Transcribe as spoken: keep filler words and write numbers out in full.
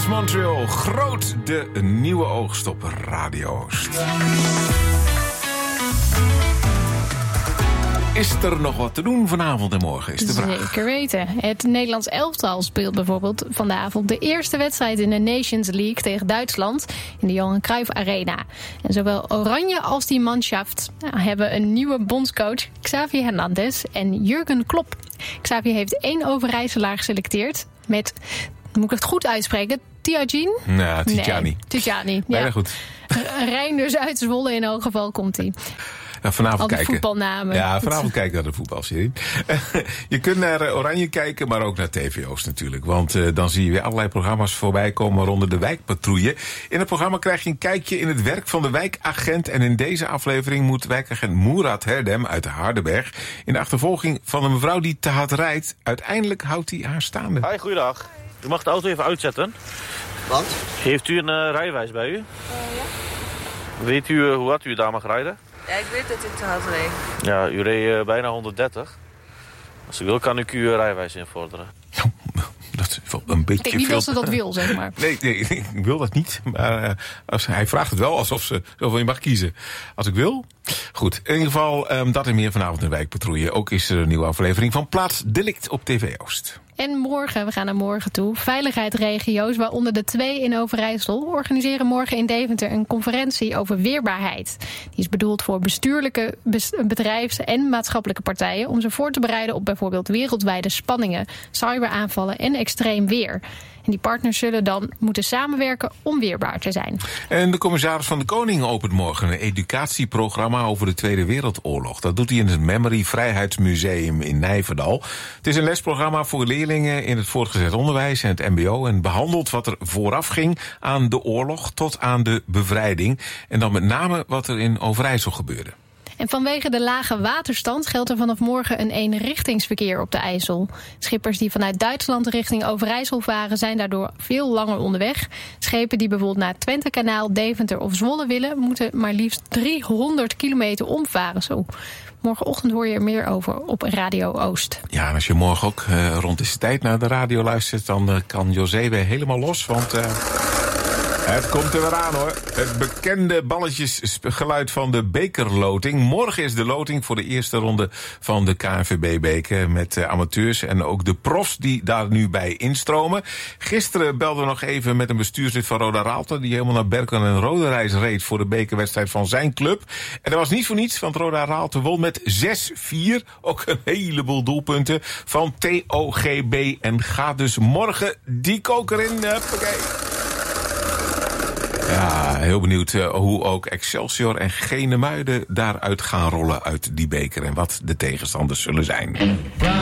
Montreal. Groot, de nieuwe oogst op Radio Oost. Is er nog wat te doen vanavond en morgen, is de vraag. Zeker weten. Het Nederlands elftal speelt bijvoorbeeld vanavond de eerste wedstrijd in de Nations League tegen Duitsland in de Johan Cruijff Arena. En zowel Oranje als die Mannschaft hebben een nieuwe bondscoach, Xavi Hernandez en Jurgen Klopp. Xavi heeft één Overijsselaar geselecteerd met, moet ik het goed uitspreken, Tiagin? Nou, Tijani. Nee, Tijani, Bijna ja. goed. Rijn dus uit Zwolle in elk geval komt hij. Ja, vanavond Al die kijken. voetbalnamen. Ja, vanavond kijken naar de voetbalserie. Je kunt naar Oranje kijken, maar ook naar T V Oost natuurlijk. Want uh, dan zie je weer allerlei programma's voorbij komen rond de wijkpatrouille. In het programma krijg je een kijkje in het werk van de wijkagent. En in deze aflevering moet wijkagent Moerad Herdem uit de Hardenberg in de achtervolging van een mevrouw die te hard rijdt. Uiteindelijk houdt hij haar staande. Hi, goeiedag. U mag de auto even uitzetten. Want? Heeft u een uh, rijwijs bij u? Uh, ja. Weet u uh, hoe hard u daar mag rijden? Ja, ik weet dat ik te hard reed. Ja, u reed uh, bijna honderddertig. Als u wil, kan ik uw rijwijs invorderen. Dat is wel een beetje Ik denk niet veel. dat ze dat wil, zeg maar. Nee, nee, ik wil dat niet. Maar uh, als, hij vraagt het wel alsof ze zoveel je mag kiezen. Als ik wil. Goed, in ieder geval um, dat en meer vanavond in Wijkpatrouille. Ook is er een nieuwe aflevering van Plaats Delict op T V Oost. En morgen, we gaan naar morgen toe. Veiligheidsregio's, waaronder de twee in Overijssel, organiseren morgen in Deventer een conferentie over weerbaarheid. Die is bedoeld voor bestuurlijke, bedrijfs- en maatschappelijke partijen om ze voor te bereiden op bijvoorbeeld wereldwijde spanningen, cyberaanvallen en extreem weer. En die partners zullen dan moeten samenwerken om weerbaar te zijn. En de commissaris van de Koning opent morgen een educatieprogramma over de Tweede Wereldoorlog. Dat doet hij in het Memory Vrijheidsmuseum in Nijverdal. Het is een lesprogramma voor leerlingen in het voortgezet onderwijs en het mbo en behandelt wat er vooraf ging aan de oorlog tot aan de bevrijding. En dan met name wat er in Overijssel gebeurde. En vanwege de lage waterstand geldt er vanaf morgen een eenrichtingsverkeer op de IJssel. Schippers die vanuit Duitsland richting Overijssel varen zijn daardoor veel langer onderweg. Schepen die bijvoorbeeld naar het Twentekanaal, Deventer of Zwolle willen, moeten maar liefst driehonderd kilometer omvaren. Zo. Morgenochtend hoor je er meer over op Radio Oost. Ja, en als je morgen ook uh, rond deze tijd naar de radio luistert, dan uh, kan José weer helemaal los, want Uh... het komt er weer aan, hoor. Het bekende balletjesgeluid van de bekerloting. Morgen is de loting voor de eerste ronde van de K N V B-beker met uh, amateurs en ook de profs die daar nu bij instromen. Gisteren belden we nog even met een bestuurslid van Roda Raalte die helemaal naar Berkel en Roderijs reed voor de bekerwedstrijd van zijn club. En dat was niet voor niets, want Roda Raalte won met zes vier. Ook een heleboel doelpunten van T O G B en gaat dus morgen die koker in. Huppakee. Ja, heel benieuwd uh, hoe ook Excelsior en Genemuiden daaruit gaan rollen uit die beker en wat de tegenstanders zullen zijn.